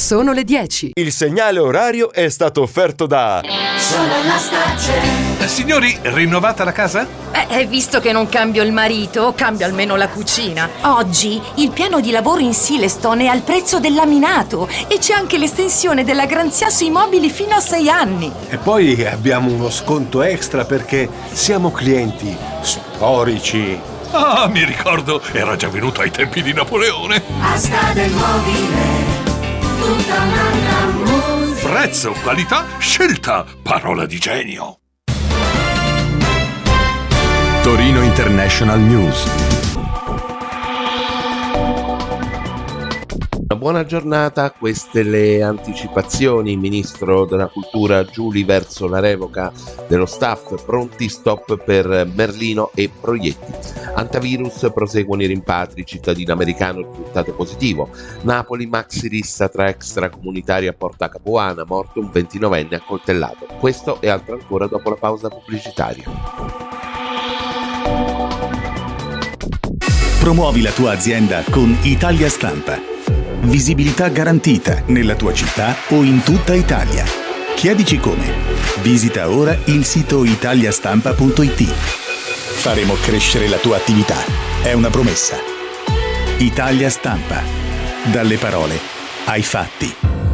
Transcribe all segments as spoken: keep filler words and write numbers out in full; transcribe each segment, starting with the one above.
Sono le dieci. Il segnale orario è stato offerto da Solar Starcell. Eh, signori, rinnovata la casa? Eh, visto che non cambio il marito, cambio almeno la cucina. Oggi il piano di lavoro in Silestone è al prezzo del laminato e c'è anche l'estensione della garanzia sui mobili fino a sei anni. E poi abbiamo uno sconto extra perché siamo clienti storici. Ah, mi ricordo, era già venuto ai tempi di Napoleone. Asta del mobile, tutta un'altra musica. Prezzo, qualità, scelta, parola di genio. Torino International News. Una buona giornata, queste le anticipazioni. Il ministro della cultura Giuli verso la revoca dello staff, pronti stop per Merlino e proietti. Antivirus, proseguono i rimpatri, cittadino americano risultato positivo. Napoli, maxi rissa tra extracomunitari a Porta Capuana, morto un ventinovenne accoltellato. Questo e altro ancora dopo la pausa pubblicitaria. Promuovi la tua azienda con Italia Stampa. Visibilità garantita nella tua città o in tutta Italia. Chiedici come. Visita ora il sito italiastampa punto it. Faremo crescere la tua attività. È una promessa. Italia Stampa. Dalle parole ai fatti.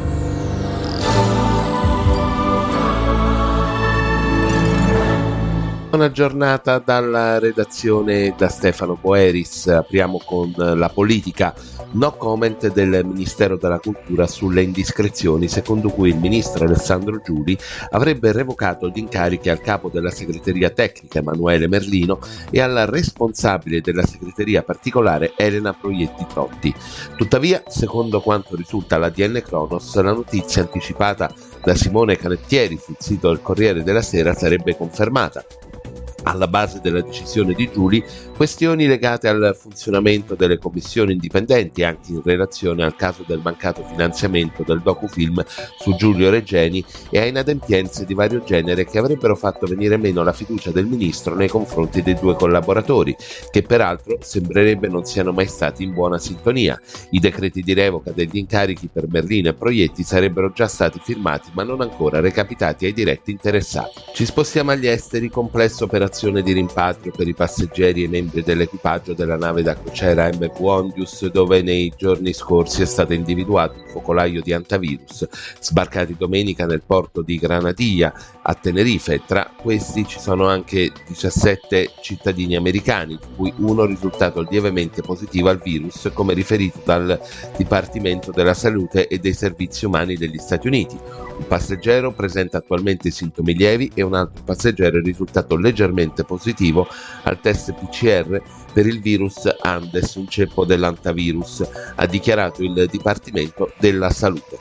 Buona giornata dalla redazione da Stefano Boeris. Apriamo con la politica. No comment del Ministero della Cultura sulle indiscrezioni secondo cui il ministro Alessandro Giuli avrebbe revocato gli incarichi al capo della segreteria tecnica Emanuele Merlino e alla responsabile della segreteria particolare Elena Proietti Trotti. Tuttavia, secondo quanto risulta alla D N Cronos, la notizia anticipata da Simone Canettieri sul sito del Corriere della Sera sarebbe confermata. Alla base della decisione di Giuli questioni legate al funzionamento delle commissioni indipendenti anche in relazione al caso del mancato finanziamento del docufilm su Giulio Regeni e a inadempienze di vario genere che avrebbero fatto venire meno la fiducia del ministro nei confronti dei due collaboratori, che peraltro sembrerebbe non siano mai stati in buona sintonia. I decreti di revoca degli incarichi per Merlino e Proietti sarebbero già stati firmati ma non ancora recapitati ai diretti interessati. Ci spostiamo agli esteri. Complesso operazione di rimpatrio per i passeggeri e membri dell'equipaggio della nave da crociera M V Ondius, dove nei giorni scorsi è stato individuato un focolaio di antivirus, sbarcati domenica nel porto di Granadilla a Tenerife. Tra questi ci sono anche diciassette cittadini americani, di cui uno risultato lievemente positivo al virus, come riferito dal Dipartimento della Salute e dei Servizi Umani degli Stati Uniti. Un passeggero presenta attualmente sintomi lievi e un altro passeggero è risultato leggermente positivo al test P C R per il virus Andes, un ceppo dell'antivirus, ha dichiarato il Dipartimento della Salute.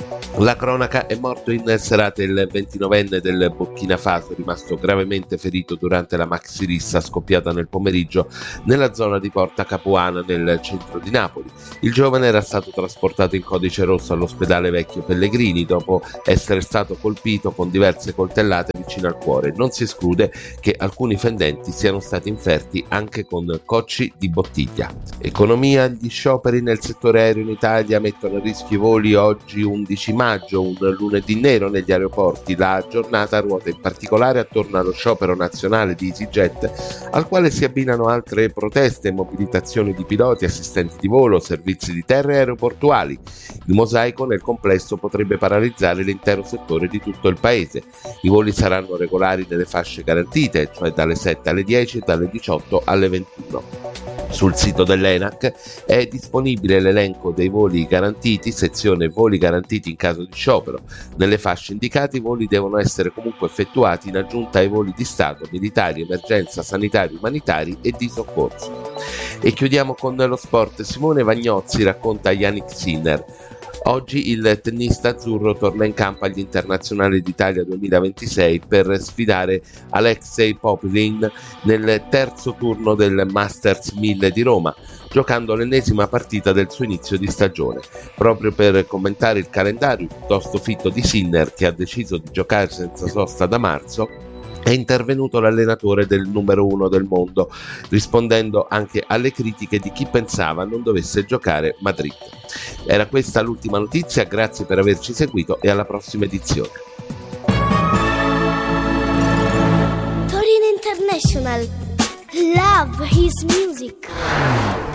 La cronaca: è morto in serata il ventinovenne del Burkina Faso, rimasto gravemente ferito durante la maxi rissa scoppiata nel pomeriggio nella zona di Porta Capuana nel centro di Napoli. Il giovane era stato trasportato in codice rosso all'ospedale Vecchio Pellegrini dopo essere stato colpito con diverse coltellate vicino al cuore. Non si esclude che alcuni fendenti siano stati inferti anche con cocci di bottiglia. Economia: gli scioperi nel settore aereo in Italia mettono a rischio i voli oggi undici maggio, un lunedì nero negli aeroporti. La giornata ruota in particolare attorno allo sciopero nazionale di EasyJet, al quale si abbinano altre proteste, mobilitazioni di piloti, assistenti di volo, servizi di terra e aeroportuali. Il mosaico nel complesso potrebbe paralizzare l'intero settore di tutto il paese. I voli saranno regolari nelle fasce garantite, cioè dalle sette alle dieci e dalle diciotto alle ventuno. Sul sito dell'ENAC è disponibile l'elenco dei voli garantiti, sezione voli garantiti in caso di sciopero. Nelle fasce indicate i voli devono essere comunque effettuati in aggiunta ai voli di Stato, militari, emergenza, sanitari, umanitari e di soccorso. E chiudiamo con lo sport. Simone Vagnozzi racconta Jannik Sinner. Oggi il tennista azzurro torna in campo agli internazionali d'Italia duemilaventisei per sfidare Alexei Popelin nel terzo turno del Masters mille di Roma, giocando l'ennesima partita del suo inizio di stagione. Proprio per commentare il calendario piuttosto fitto di Sinner, che ha deciso di giocare senza sosta da marzo, è intervenuto l'allenatore del numero uno del mondo, rispondendo anche alle critiche di chi pensava non dovesse giocare Madrid. Era questa l'ultima notizia, grazie per averci seguito e alla prossima edizione. Torino International. Love his music.